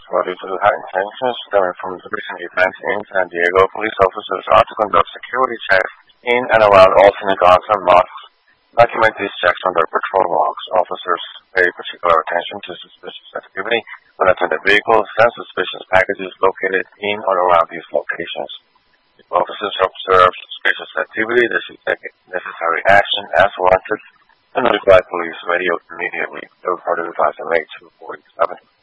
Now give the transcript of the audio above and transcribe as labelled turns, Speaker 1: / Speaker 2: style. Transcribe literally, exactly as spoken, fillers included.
Speaker 1: Well, due to the high tensions stemming from the recent events in San Diego, police officers are to conduct security checks in and around all synagogues and mosques. Document these checks on their patrol logs. Officers pay particular attention to suspicious activity when attending vehicles and suspicious packages located in or around these locations. If officers observe suspicious activity, they should take necessary action as warranted and notify police radio immediately. The report is advised on May two forty-seven.